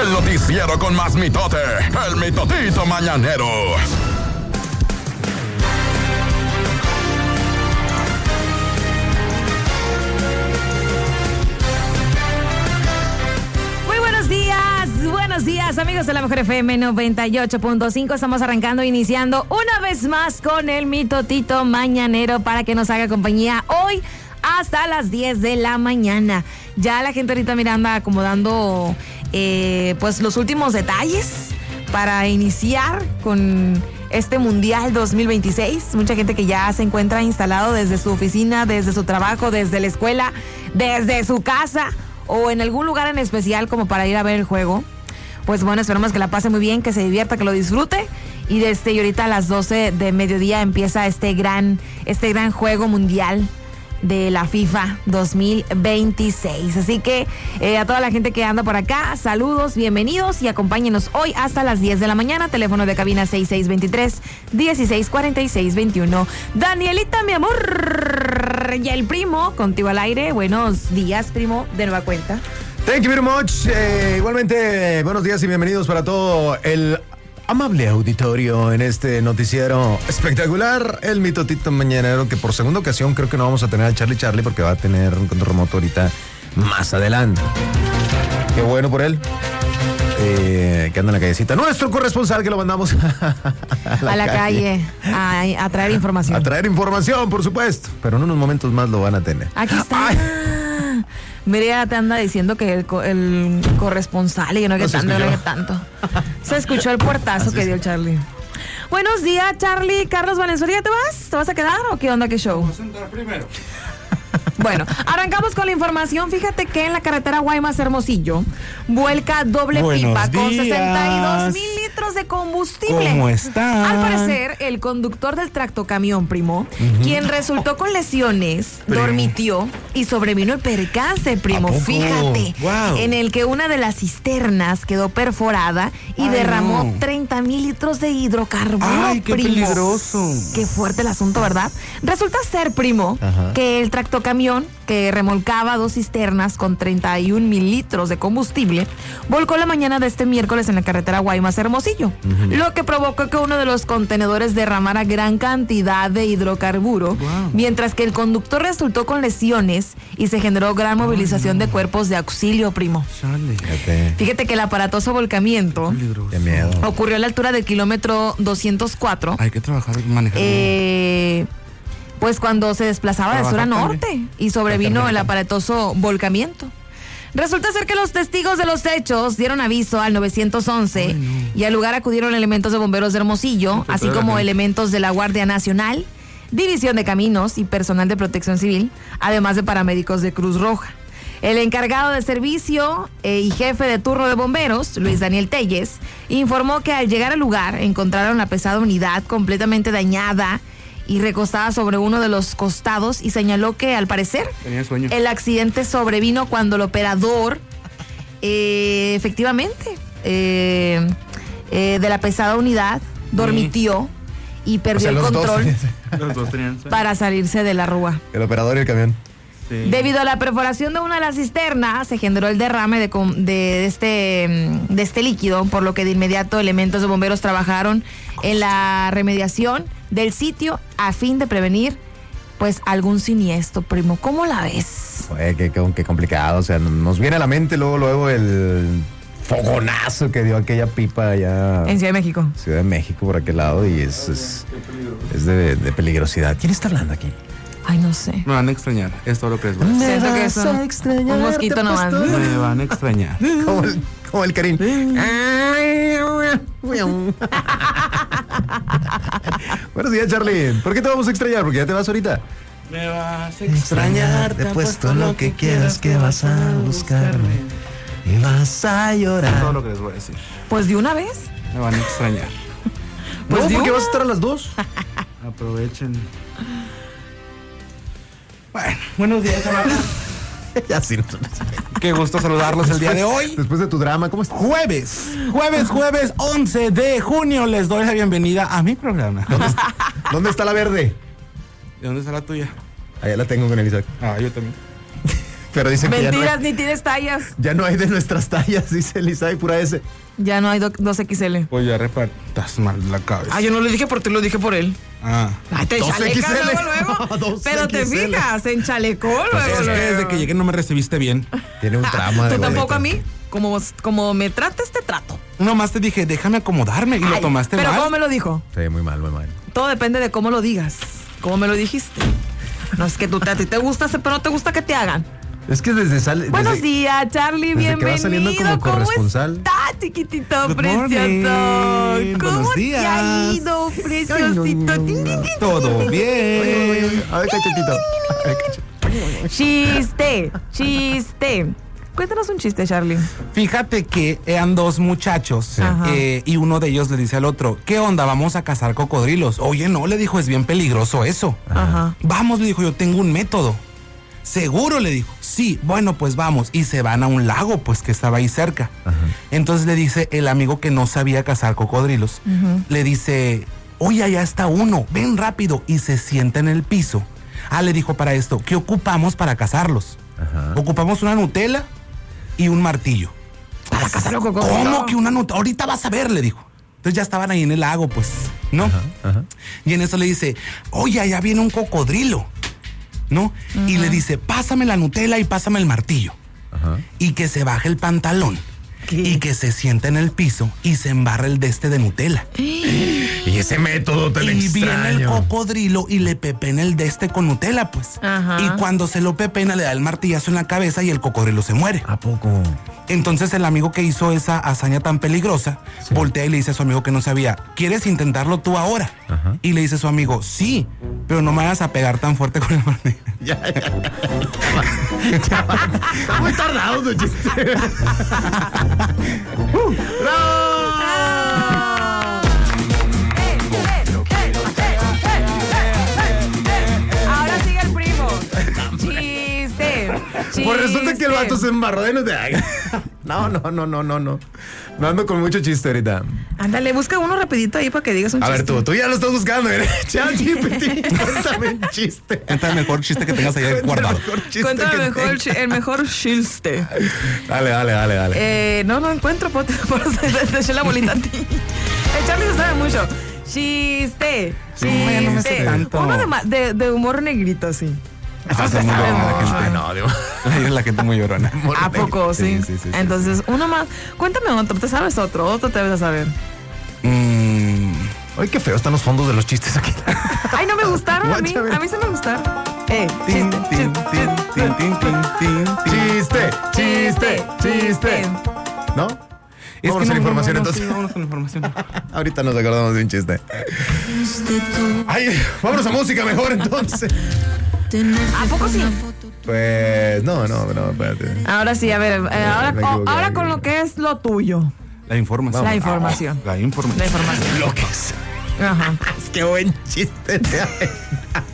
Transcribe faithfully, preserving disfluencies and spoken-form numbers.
El noticiero con más mitote, el mitotito mañanero. Buenos días, amigos de la Mejor F M noventa y ocho punto cinco. Estamos arrancando, iniciando una vez más con el mitotito mañanero para que nos haga compañía hoy hasta las diez de la mañana. Ya la gente ahorita mirando, acomodando eh, pues los últimos detalles para iniciar con este Mundial dos mil veintiséis. Mucha gente que ya se encuentra instalado desde su oficina, desde su trabajo, desde la escuela, desde su casa o en algún lugar en especial como para ir a ver el juego. Pues bueno, esperamos que la pase muy bien, que se divierta, que lo disfrute. Y desde y ahorita a las doce de mediodía empieza este gran, este gran juego mundial de la FIFA dos mil veintiséis. Así que eh, a toda la gente que anda por acá, saludos, bienvenidos y acompáñenos hoy hasta las diez de la mañana. Teléfono de cabina seis seis dos tres, uno seis cuatro seis dos uno. Danielita, mi amor, y el primo, contigo al aire. Buenos días, primo, de nueva cuenta. Thank you very much. Eh, igualmente, buenos días y bienvenidos para todo el amable auditorio en este noticiero espectacular, el mitotito mañanero, que por segunda ocasión creo que no vamos a tener al Charlie Charlie porque va a tener un control remoto ahorita más adelante. Qué bueno por él. Eh, que anda en la callecita. Nuestro corresponsal que lo mandamos a la, a la calle, calle a, a traer información. A traer información, por supuesto. Pero en unos momentos más lo van a tener. Aquí está. Ay. Mira, te anda diciendo que el, el corresponsal y yo no que tanto, no que tanto. Se escuchó el puertazo que dio el Charlie. Buenos días, Charlie. Carlos Valenzuela, ¿te vas? ¿Te vas a quedar o qué onda, qué show? Vamos a entrar primero. Bueno, arrancamos con la información. Fíjate que en la carretera Guaymas Hermosillo vuelca doble Buenos pipa días. con sesenta y dos mil litros de combustible. ¿Cómo está? Al parecer, el conductor del tractocamión, primo, uh-huh. quien resultó con lesiones, primo. dormitió y sobrevino el percance, primo. Fíjate, wow. en el que una de las cisternas quedó perforada y Ay, derramó no. treinta mil litros de hidrocarburo. Ay, qué primo. peligroso. Qué fuerte el asunto, ¿verdad? Resulta ser, primo, Ajá. que el tractocamión que remolcaba dos cisternas con treinta y un mil litros de combustible, volcó la mañana de este miércoles en la carretera Guaymas Hermosillo, uh-huh. lo que provocó que uno de los contenedores derramara gran cantidad de hidrocarburo, wow. mientras que el conductor resultó con lesiones y se generó gran movilización Ay, no. de cuerpos de auxilio, primo. Fíjate. Fíjate que el aparatoso volcamiento Qué miedo. ocurrió a la altura del kilómetro doscientos cuatro. Hay que trabajar y manejar. Eh... Pues cuando se desplazaba de sur a norte y sobrevino el aparatoso volcamiento. Resulta ser que los testigos de los hechos dieron aviso al nueve once Ay, no. y al lugar acudieron elementos de bomberos de Hermosillo, no así como elementos de la Guardia Nacional, División de Caminos y personal de Protección Civil, además de paramédicos de Cruz Roja. El encargado de servicio eh, y jefe de turno de bomberos, Luis Daniel Telles, informó que al llegar al lugar encontraron la pesada unidad completamente dañada y recostada sobre uno de los costados y señaló que al parecer Tenía sueño. el accidente sobrevino cuando el operador eh, efectivamente eh, eh, de la pesada unidad dormitió y perdió o sea, el control dos. Los dos tenían sueño. para salirse de la rúa. El operador y el camión. Sí. Debido a la perforación de una de las cisternas, se generó el derrame de, de, este, de este líquido, por lo que de inmediato elementos de bomberos trabajaron en la remediación del sitio a fin de prevenir pues algún siniestro, primo. ¿Cómo la ves? Oye, qué, qué, qué complicado. O sea, nos viene a la mente luego, luego el fogonazo que dio aquella pipa allá en Ciudad de México. Ciudad de México, por aquel lado, y es, es, es de, de peligrosidad. ¿Quién está hablando aquí? Ay, no sé. Me van a extrañar, es todo lo que les voy a decir. Siento que eso, un mosquito nomás. Me van a extrañar. Como el, como el Karim. Buenos días, Charlie. ¿Por qué te vamos a extrañar? Porque ya te vas ahorita. Me vas a extrañar, te he puesto lo que quieras que vas a buscarme y vas a llorar. Es todo lo que les voy a decir. Pues de una vez. Me van a extrañar. Pues no, de porque una. vas a estar a las dos. Aprovechen. Bueno, buenos días, Tamara. Ya sí. Qué gusto saludarlos el día de hoy. Después de tu drama, ¿cómo estás? Jueves, jueves, jueves once de junio. Les doy la bienvenida a mi programa. ¿Dónde está, ¿dónde está la verde? ¿De dónde está la tuya? Allá la tengo con el Isaac. Ah, yo también. Pero dicen que ya no, Mentiras, hay, ni tienes tallas. ya no hay de nuestras tallas, dice Elisa, y pura S. Ya no hay do- dos equis ele. Pues ya repartas mal la cabeza. Ah, yo no lo dije por ti, lo dije por él. Ah. Ay, te dos chalecas equis ele. luego, luego. dos Pero te equis ele. fijas, en chalecó luego, Pues es que luego. desde que llegué no me recibiste bien. Tiene un trama de Tú tampoco boleta. a mí. Como, como me trates, te trato. Nomás te dije, déjame acomodarme y lo Ay, tomaste pero mal. ¿cómo me lo dijo? Sí, muy mal, muy mal. Todo depende de cómo lo digas. ¿Cómo me lo dijiste? No es que tú te, a ti te gusta, pero no te gusta que te hagan. Es que desde sale. Buenos desde, días, Charlie, desde que va bienvenido. saliendo como ¿Cómo corresponsal. estás, chiquitito, Good precioso? morning. ¿Cómo Buenos te ha días. ido, preciosito? Tin, tin, tin, tin. Todo Oye, bien. oye, oye, a ver, cachetito. A ver, cachetito. Chiste, chiste. Cuéntanos un chiste, Charlie. Fíjate que eran dos muchachos Ajá. eh, y uno de ellos le dice al otro, ¿qué onda? Vamos a cazar cocodrilos. Oye, no, le dijo, es bien peligroso eso. Ajá. Vamos, le dijo, yo tengo un método. Seguro, le dijo. Sí, bueno, pues vamos. Y se van a un lago, pues que estaba ahí cerca. Ajá. Entonces le dice el amigo que no sabía cazar cocodrilos, le dice, oye, allá está uno, ven rápido. Y se sienta en el piso. Ah, le dijo para esto, ¿qué ocupamos para cazarlos? Ajá. Ocupamos una Nutella y un martillo. Para cazarlo con cocodrilo. ¿Cómo que una Nutella? Ahorita vas a ver, le dijo. Entonces ya estaban ahí en el lago, pues, ¿no? Ajá. Y en eso le dice, oye, allá viene un cocodrilo, ¿no? Y le dice, pásame la Nutella y pásame el martillo. Ajá. Y que se baje el pantalón. ¿Qué? Y que se sienta en el piso y se embarra el de este de Nutella. Y ese método tan Y viene el extraño. cocodrilo y le pepena el de este con Nutella, pues. Ajá. Y cuando se lo pepena, le da el martillazo en la cabeza y el cocodrilo se muere. ¿A poco? Entonces el amigo que hizo esa hazaña tan peligrosa voltea y le dice a su amigo que no sabía, ¿quieres intentarlo tú ahora? Ajá. Y le dice a su amigo, sí, pero no me vayas a pegar tan fuerte con el martillo. Ya, ya, ya. Ya va. Está muy tardado tu chiste. Uh, ¡bravo! ¡Eh, eh, eh, eh, eh, eh, eh! Ahora sigue el primo. Chiste. Pues resulta que el chiste. vato se embarró de Nutella. No, no, no, no, no, no. Me ando con mucho chiste ahorita. Ándale, busca uno rapidito ahí para que digas un A chiste. ver, tú, tú ya lo estás buscando, ¿eh? ChatGPT, cuéntame un chiste. Cuenta el mejor chiste que tengas ahí Cuéntame guardado. el mejor chiste Cuéntame que el mejor, tengas. chi- el mejor chiste. Dale, dale, dale, dale. Eh, no lo encuentro, por, por eso te, te eché la bolita a ti. El Charlie se sabe mucho. Chiste. Sí, Chiste. no me sé tanto. Uno de, ma- de, de humor negrito, sí. Ah, se muy sabe llorona la mucho. gente. Ah, no, digo. Ahí es la gente muy llorona. ¿A poco? Sí. Sí, sí, sí, sí, Entonces, uno más. Cuéntame otro. ¿Te sabes otro? Otro te debes de saber. Mm, Ay, qué feo están los fondos de los chistes aquí. Ay, no me gustaron a mí. Guáchame. A mí sí me gustaron. Eh, tin, chiste, tin, chiste, tin, tin, tin, tin, tin, tin. Chiste, chiste, chiste. ¿No? Es Vámonos a la no, información no, no, entonces. sí, vámonos con la información. Ahorita nos acordamos de un chiste. Ay, vámonos a música mejor entonces. ¿A poco sí? Pues, no, no, no, espérate. Ahora sí, a ver. eh, ahora, Me equivoqué, ahora me con lo que es lo tuyo. La información. La información. La información. La información. Lo que es. Ajá. Qué buen chiste.